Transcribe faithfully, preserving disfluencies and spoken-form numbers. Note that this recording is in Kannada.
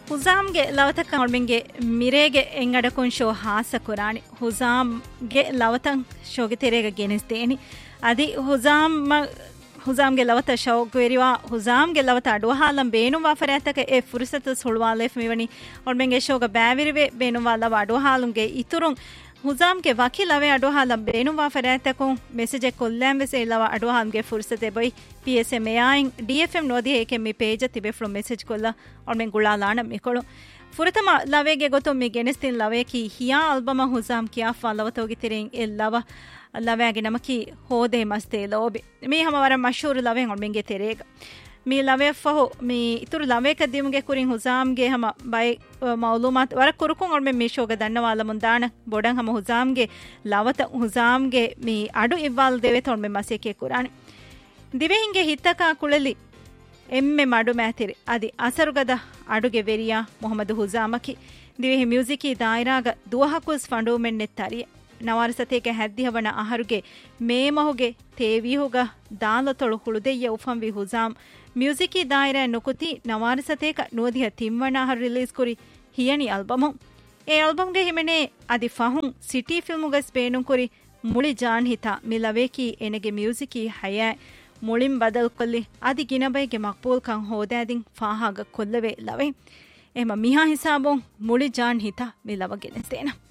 ಹುಜಾಮ್ಗೆ ಲವತಕ್ಕ ಹೊಳ್ಮೆಂಗೆ ಮಿರೇಗೆ ಎಂಗಡಕುನ್ ಶೋ ಹಾಸ ಕುರಾಣಿ ಹುಜಾಮ್ಗೆ ಲವತಂ ಶೋಗೆ ತೆರೆಗ ಗೆನಿಸ್ತೇನಿ ಅದಿ ಹುಜಾಮ್ ಹುಜಾಮ್ಗೆ ಲವತ ಶೌಕ್ವೆರಿವಾ ಹುಜಾಮ್ಗೆ ಲವತ ಅಡುಹಾಲಂ ಬೇನುವಾ ಫರಾತಕ A ಫುರ್ಸತ ಸುಳ್ವಾಲೆಫ್ ಮಿವನಿ ಹೊಳ್ಮೆಂಗೆ ಶೋಗ ಬ್ಯಾವಿರಿವೆ ಬೇನುವಾ Lava ಅಡುಹಾಲುಂಗೆ ಇತುರುಂ ಹುಜಾಮ್ಗೆ ವಕಿ ಲವೆ ಅಡುಹಾಲಂ ಬೇನುವಾ ಫರಾತಕುಂ ಮೆಸೇಜೆ ಕೊಲ್ಲಾಂ ವೆಸೆ Lava ಅಡುಹಾಲಂಗೆ ಫುರ್ಸತೆ by PSI ಮೇಯಾಯಿಂ ಡಿಎಫ್ಎಂ ನೋದಿ ಏಕೆ ಮಿ ಪೇಜ ತಿಬೆ ಫ್ಲೋ ಮೆಸೇಜ್ ಕೊಲ್ಲ ಹೊಳ್ಮೆಂಗೆ ಗುಳಾಲಾಣ ಮಿಕೊಳು ಫುರತಮ ಲವೆಗೆ ಗೊತ್ತು ಮಿ ಗೆನಿಸ್ತಿನ್ ಲವೆ ಕಿ ಹಿಯಾ ಆಲ್ಬಮ ಹುಜಾಮ್ ಕಿಯಾ ಫಾಲವತೋಗಿ ತಿರೆಂ ಎ ಲವ ಲವೆಗೆ ನಮಕಿ ಹೋದೆ ಮಸ್ತೆ ಲೋಬಿ ಮೀ ಹಮವರ ಮಶೂರು ಲವೆ ಹೊಳ್ಮೆಂಗೆ ತೆರೆಗ ಮೀ ಲವೆ ಫಹು ಮೀ ಇತುರು ಲವೆ ಕದ್ದಿಮ್ಗೆ ಕುರಿಂ ಹುಜಾಮ್ಗೆ ಹಮ ಬೈ ಮೌಲೂಮಾತ್ ವರ ಕುರುಕುಂ ಹೊಳ್ಮೆ ಮೀ ಶೋಗ ದನ್ನವಾಲ ಮುಂದಾಣ ಬೊಡಂ ಹಮ ಹುಜಾಮ್ಗೆ ಲವತ ಹುಜಾಮ್ಗೆ ಮೀ ಅಡು ಇವ್ವಾಲ್ ದೇವೆ ತೊಳ್ಮೆ ಮಸೆಕೆ ಕುರಾಣಿ ದಿವೆ ಹಿಂಗೆ ಹಿತ್ತಕ ಕುಳಲಿ ಎಮ್ಮೆ ಮಡು ಮ್ಯಾತಿರಿ ಅದಿ ಅಸರುಗದ ಅಡುಗೆ ವೆರಿಯಾ ಮೊಹಮ್ಮದ್ ಹುಜಾಮಕಿ ದಿವೆ ಮ್ಯೂಸಿಕಿ ದಾಯಿರಾಗ ದುವಹಕುಸ್ ಫಂಡೂಮೆನ್ನೆತ್ತರಿಯ ನವಾರಸತೆಗೆ ಹದ್ದಿಹವಣ ಅಹರುಗೆ ಮೇಮಹುಗೆ ತೇವಿಹುಗ ದಾಲತೊಳು ಹುಳುದೆಯ್ಯ ಉಫಂವಿ ಹುಜಾಮ್ ಮ್ಯೂಸಿಕಿ ದಾಯಿರ ನುಕುತಿ ನವಾರಸತೆಗ ನೋದಿಹ ತಿಮ್ಮಣ ಅಹರು ರಿಲೀಸ್ ಕುರಿ ಹಿಯಣಿ ಆಲ್ಬಮು ಎ ಆಲ್ಬಮ್ಗೆ ಹಿಮೆನೆ ಅದಿ ಫಹುಂ ಸಿಟಿ ಫಿಲ್ಮುಗಸ್ ಬೇಣುಂ ಕುರಿ ಮುಳಿ ಜಾನ್ ಹಿತ ಮಿಲವೇಕಿ ಎನೆಗೆ ಮ್ಯೂಸಿಕಿ ಹಯ ಮುಳಿಂ ಬದಲ್ ಕೊಲ್ಲಿ ಅದಿ ಗಿನಬೈಗೆ ಮಕ್ಬೂಲ್ ಕಂ ಹೋದಾದಿಂ ಫಾಹಾಗ ಕೊಲ್ಲವೆ ಲವೆ ಎಮ ಮಿಹಾ ಹಿಸಾಬುಂ ಮುಳಿ ಜಾನ್ ಹಿತ ಮಿಲವಗೆನೆಸ್ತೇನ